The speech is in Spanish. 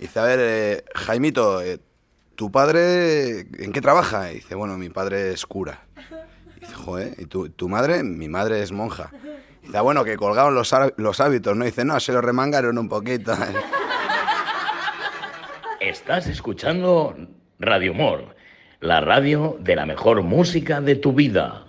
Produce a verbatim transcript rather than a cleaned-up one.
Dice, a ver, eh, Jaimito, eh, ¿tu padre en qué trabaja? Y dice, bueno, mi padre es cura. Y dice, joder, ¿y tu, tu madre? Mi madre es monja. Y dice, ah, bueno, que colgaron los, há- los hábitos, ¿no? Y dice, no, se los remangaron un poquito. Estás escuchando Radio Humor, la radio de la mejor música de tu vida.